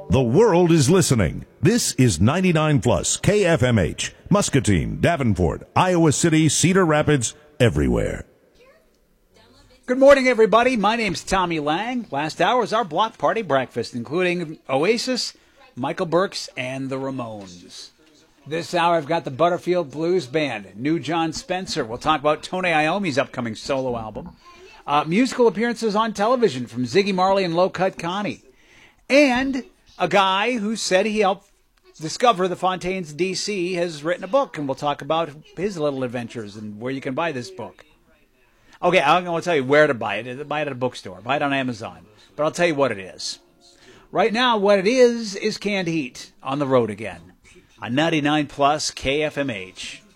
The world is listening. This is 99 Plus KFMH, Muscatine, Davenport, Iowa City, Cedar Rapids, everywhere. Good morning, everybody. My name's Tommy Lang. Last hour is our block party breakfast, including Oasis, Michael Burks, and the Ramones. This hour, I've got the Butterfield Blues Band, new John Spencer. We'll talk about Tony Iommi's upcoming solo album. Musical appearances on television from Ziggy Marley and Low Cut Connie. And a guy who said he helped discover the Fontaines D.C. has written a book, and we'll talk about his little adventures and where you can buy this book. Okay, I'm going to tell you where to buy it. Buy it at a bookstore. Buy it on Amazon. But I'll tell you what it is. Right now, what it is Canned Heat on the road again on 99 Plus KFMH.